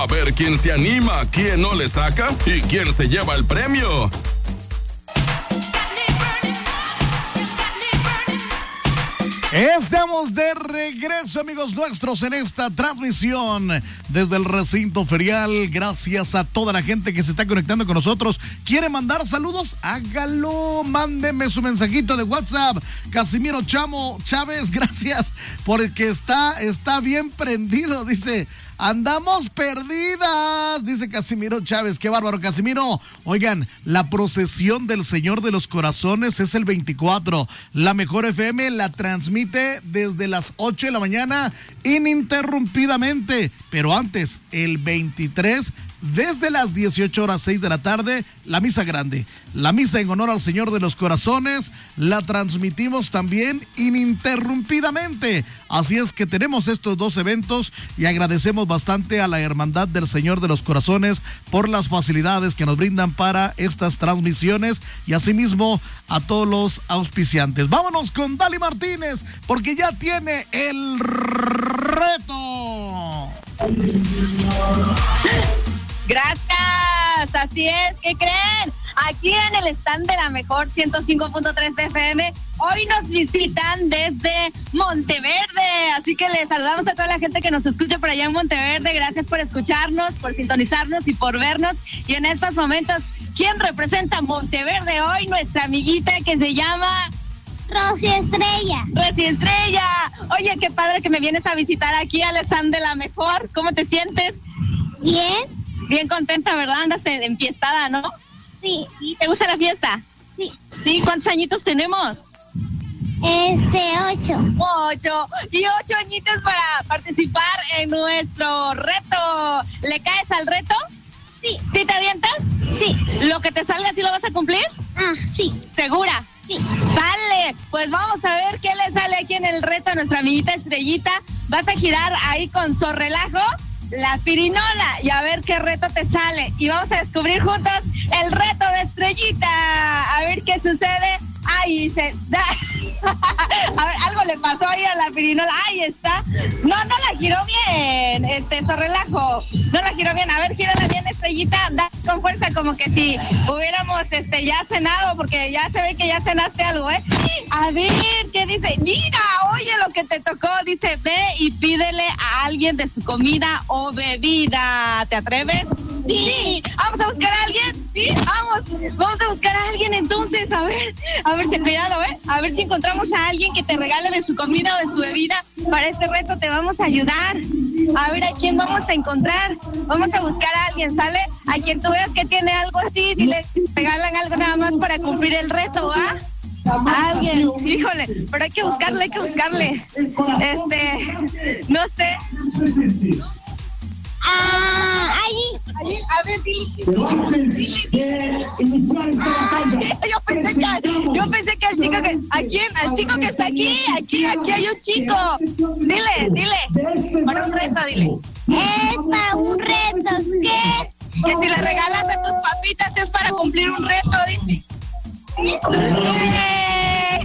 A ver quién se anima, quién no le saca y quién se lleva el premio. Estamos de regreso, amigos nuestros, en esta transmisión desde el recinto ferial. Gracias a toda la gente que se está conectando con nosotros. ¿Quiere mandar saludos? Hágalo, mándeme su mensajito de WhatsApp. Casimiro Chávez, gracias, porque está bien prendido, dice. Andamos perdidas, dice Casimiro Chávez. Qué bárbaro, Casimiro. Oigan, la procesión del Señor de los Corazones es el 24. La Mejor FM la transmite desde las 8 de la mañana ininterrumpidamente. Pero antes, el 23, desde las 18:06 de la tarde, la misa grande. La misa en honor al Señor de los Corazones la transmitimos también ininterrumpidamente. Así es que tenemos estos dos eventos y agradecemos bastante a la Hermandad del Señor de los Corazones por las facilidades que nos brindan para estas transmisiones y asimismo a todos los auspiciantes. Vámonos con Dali Martínez porque ya tiene el reto. Gracias, así es, ¿qué creen? Aquí en el stand de la Mejor 105.3 FM, hoy nos visitan desde Monteverde, así que les saludamos a toda la gente que nos escucha por allá en Monteverde. Gracias por escucharnos, por sintonizarnos y por vernos. Y en estos momentos, ¿quién representa Monteverde hoy? Nuestra amiguita que se llama Rosy Estrella. Rosy Estrella. Oye, qué padre que me vienes a visitar aquí al stand de la Mejor. ¿Cómo te sientes? Bien. Bien contenta, ¿verdad? Andas enfiestada, ¿no? Sí. ¿Te gusta la fiesta? Sí. ¿Sí? ¿Cuántos añitos tenemos? 8. 8. Y 8 añitos para participar en nuestro reto. ¿Le caes al reto? Sí. ¿Sí te avientas? Sí. ¿Lo que te salga sí lo vas a cumplir? Sí. ¿Segura? Sí. Sale. Pues vamos a ver qué le sale aquí en el reto a nuestra amiguita Estrellita. Vas a girar ahí con sorrelajo la pirinola y a ver qué reto te sale. Y vamos a descubrir juntos el reto de Estrellita. A ver qué sucede. Ay, a ver, algo le pasó ahí a la pirinola. Ahí está. No la giró bien, sorrelajo. No la giró bien. A ver, gírala bien, Estrellita. Da con fuerza, como que si hubiéramos ya cenado, porque ya se ve que ya cenaste algo, ¿eh? A ver, ¿qué dice? Mira, oye lo que te tocó. Dice, ve y pídele a alguien de su comida o bebida. ¿Te atreves? Sí. ¿Vamos a buscar a alguien? Sí, vamos a buscar a alguien entonces. A ver si cuidado, ¿eh? A ver si encontramos a alguien que te regale de su comida o de su bebida. Para este reto te vamos a ayudar. A ver a quién vamos a encontrar. Vamos a buscar a alguien, ¿sale? A quien tú veas que tiene algo así, dile, regalan algo nada más para cumplir el reto, ¿va? Alguien, híjole, pero hay que buscarle. No sé. Allí, a ver, dile. Yo pensé que al chico que está aquí hay un chico. Dile, para un reto, dile. Es para un reto, ¿qué? Que si le regalas a tus papitas es para cumplir un reto, dice.